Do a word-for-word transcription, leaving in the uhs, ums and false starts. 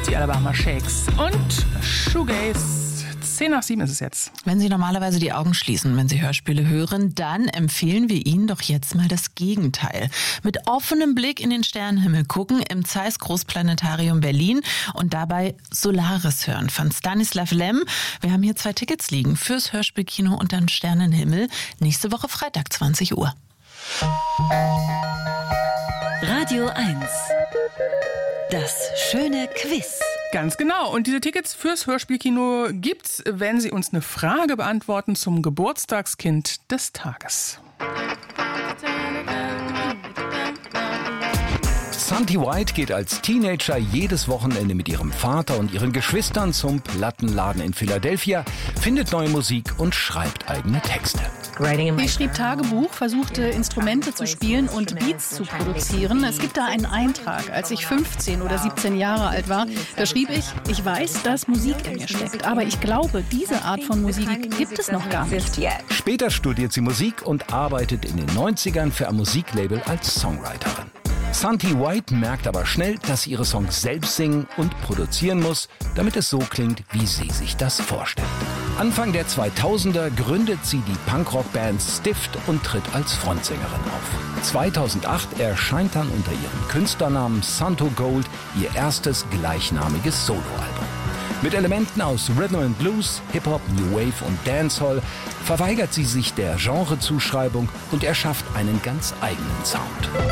die Alabama Shakes und Shoegaze. Zehn nach sieben ist es jetzt. Wenn Sie normalerweise die Augen schließen, wenn Sie Hörspiele hören, dann empfehlen wir Ihnen doch jetzt mal das Gegenteil. Mit offenem Blick in den Sternenhimmel gucken im Zeiss Großplanetarium Berlin und dabei Solaris hören von Stanislav Lem. Wir haben hier zwei Tickets liegen fürs Hörspielkino und dann Sternenhimmel. Nächste Woche Freitag, zwanzig Uhr. Radio eins. Das schöne Quiz. Ganz genau. Und diese Tickets fürs Hörspielkino gibt's, wenn Sie uns eine Frage beantworten zum Geburtstagskind des Tages. Santi White geht als Teenager jedes Wochenende mit ihrem Vater und ihren Geschwistern zum Plattenladen in Philadelphia, findet neue Musik und schreibt eigene Texte. Ich schrieb Tagebuch, versuchte Instrumente zu spielen und Beats zu produzieren. Es gibt da einen Eintrag, als ich fünfzehn oder siebzehn Jahre alt war. Da schrieb ich, ich weiß, dass Musik in mir steckt, aber ich glaube, diese Art von Musik gibt es noch gar nicht. Später studiert sie Musik und arbeitet in den neunzigern für ein Musiklabel als Songwriterin. Santi White merkt aber schnell, dass sie ihre Songs selbst singen und produzieren muss, damit es so klingt, wie sie sich das vorstellt. Anfang der zweitausender gründet sie die Punkrock-Band Stift und tritt als Frontsängerin auf. zweitausendacht erscheint dann unter ihrem Künstlernamen Santo Gold ihr erstes gleichnamiges Soloalbum. Mit Elementen aus Rhythm and Blues, Hip-Hop, New Wave und Dancehall verweigert sie sich der Genrezuschreibung und erschafft einen ganz eigenen Sound.